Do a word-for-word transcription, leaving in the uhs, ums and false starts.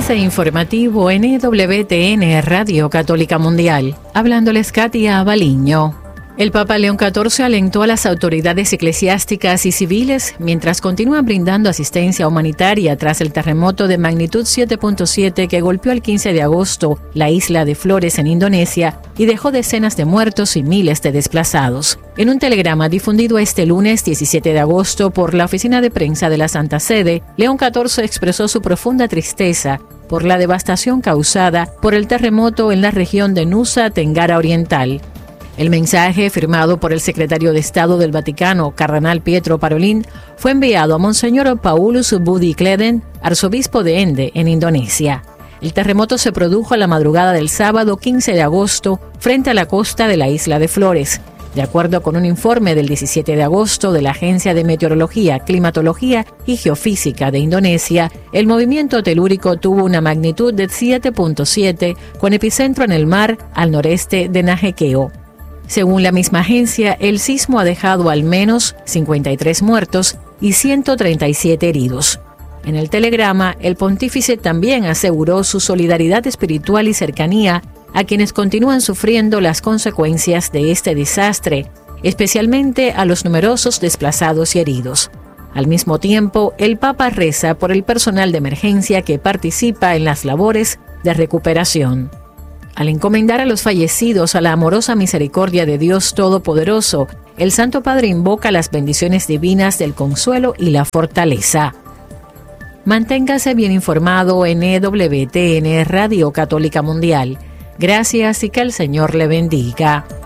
Avance informativo en E W T N Radio Católica Mundial. Hablándoles Katia Baliño. El Papa León catorce alentó a las autoridades eclesiásticas y civiles mientras continúan brindando asistencia humanitaria tras el terremoto de magnitud siete punto siete que golpeó el quince de agosto la isla de Flores en Indonesia y dejó decenas de muertos y miles de desplazados. En un telegrama difundido este lunes diecisiete de agosto por la oficina de prensa de la Santa Sede, León catorce expresó su profunda tristeza por la devastación causada por el terremoto en la región de Nusa Tenggara Oriental. El mensaje, firmado por el secretario de Estado del Vaticano, Cardenal Pietro Parolin, fue enviado a Monseñor Paulus Budi Kleden, arzobispo de Ende, en Indonesia. El terremoto se produjo a la madrugada del sábado quince de agosto frente a la costa de la isla de Flores. De acuerdo con un informe del diecisiete de agosto de la Agencia de Meteorología, Climatología y Geofísica de Indonesia, el movimiento telúrico tuvo una magnitud de siete punto siete con epicentro en el mar al noreste de Najekeo. Según la misma agencia, el sismo ha dejado al menos cincuenta y tres muertos y ciento treinta y siete heridos. En el telegrama, el pontífice también aseguró su solidaridad espiritual y cercanía a quienes continúan sufriendo las consecuencias de este desastre, especialmente a los numerosos desplazados y heridos. Al mismo tiempo, el Papa reza por el personal de emergencia que participa en las labores de recuperación. Al encomendar a los fallecidos a la amorosa misericordia de Dios Todopoderoso, el Santo Padre invoca las bendiciones divinas del consuelo y la fortaleza. Manténgase bien informado en E W T N Radio Católica Mundial. Gracias y que el Señor le bendiga.